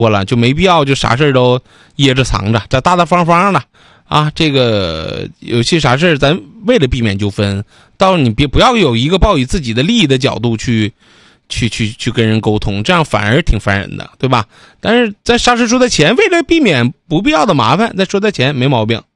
过了，就没必要就啥事都掖着藏着，这大大方方的啊。这个有些啥事咱为了避免纠纷，到你不要有一个抱以自己的利益的角度去跟人沟通，这样反而挺烦人的，对吧？但是在啥事说在前，为了避免不必要的麻烦，再说在前没毛病。